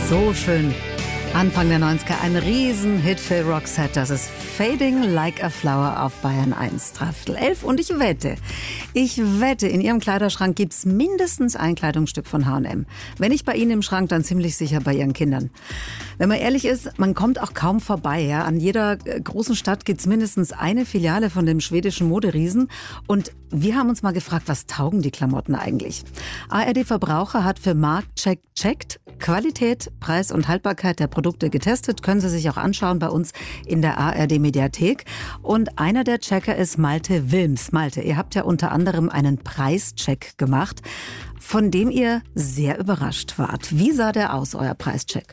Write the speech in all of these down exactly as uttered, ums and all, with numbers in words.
So schön. Anfang der neunziger, ein Riesenhit für Roxette. Das ist Fading Like a Flower auf Bayern eins, Dreiviertel elf. Und ich wette, ich wette, in Ihrem Kleiderschrank gibt es mindestens ein Kleidungsstück von H und M. Wenn nicht bei Ihnen im Schrank, dann ziemlich sicher bei Ihren Kindern. Wenn man ehrlich ist, man kommt auch kaum vorbei. Ja? An jeder großen Stadt gibt es mindestens eine Filiale von dem schwedischen Moderiesen. Und wir haben uns mal gefragt, was taugen die Klamotten eigentlich? A R D Verbraucher hat für Marktcheck checkt Qualität, Preis und Haltbarkeit der Produkte getestet. Können Sie sich auch anschauen bei uns in der A R D Mediathek. Und einer der Checker ist Malte Wilms. Malte, ihr habt ja unter anderem einen Preischeck gemacht, von dem ihr sehr überrascht wart. Wie sah der aus, euer Preischeck?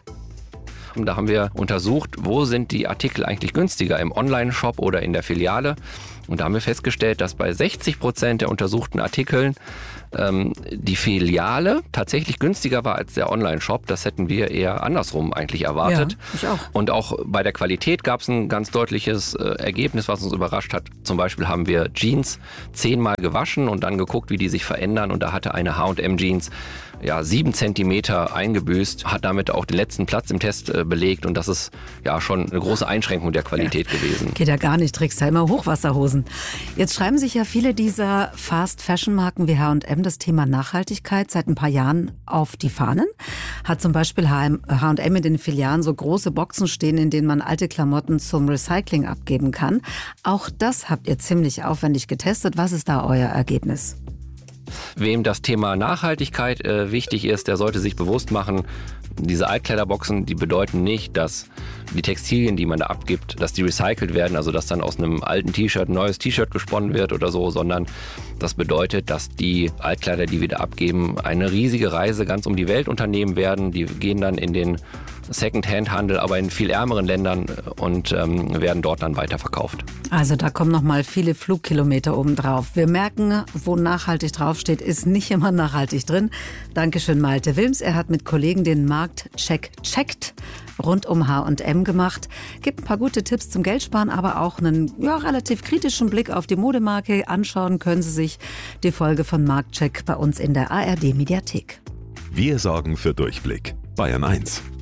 Da haben wir untersucht, wo sind die Artikel eigentlich günstiger, im Online-Shop oder in der Filiale. Und da haben wir festgestellt, dass bei sechzig Prozent der untersuchten Artikeln ähm, die Filiale tatsächlich günstiger war als der Online-Shop. Das hätten wir eher andersrum eigentlich erwartet. Ja, ich auch. Und auch bei der Qualität gab es ein ganz deutliches äh, Ergebnis, was uns überrascht hat. Zum Beispiel haben wir Jeans zehnmal gewaschen und dann geguckt, wie die sich verändern. Und da hatte eine H und M Jeans ja, sieben Zentimeter eingebüßt, hat damit auch den letzten Platz im Test äh, belegt. Und das ist ja schon eine große Einschränkung der Qualität ja. gewesen. Geht ja gar nicht, trägst ja immer Hochwasserhosen. Jetzt schreiben sich ja viele dieser Fast-Fashion-Marken wie H und M das Thema Nachhaltigkeit seit ein paar Jahren auf die Fahnen. Hat zum Beispiel H und M in den Filialen so große Boxen stehen, in denen man alte Klamotten zum Recycling abgeben kann. Auch das habt ihr ziemlich aufwendig getestet. Was ist da euer Ergebnis? Wem das Thema Nachhaltigkeit äh, wichtig ist, der sollte sich bewusst machen, diese Altkleiderboxen, die bedeuten nicht, dass die Textilien, die man da abgibt, dass die recycelt werden, also dass dann aus einem alten T-Shirt ein neues T-Shirt gesponnen wird oder so, sondern das bedeutet, dass die Altkleider, die wir da abgeben, eine riesige Reise ganz um die Welt unternehmen werden. Die gehen dann in den Second-Hand-Handel, aber in viel ärmeren Ländern und ähm, werden dort dann weiterverkauft. Also da kommen noch mal viele Flugkilometer obendrauf. Wir merken, wo nachhaltig draufsteht, ist nicht immer nachhaltig drin. Dankeschön, Malte Wilms. Er hat mit Kollegen den Marktcheck checkt rund um H und M gemacht. Gibt ein paar gute Tipps zum Geldsparen, aber auch einen ja, relativ kritischen Blick auf die Modemarke. Anschauen können Sie sich die Folge von Marktcheck bei uns in der A R D Mediathek. Wir sorgen für Durchblick. Bayern eins.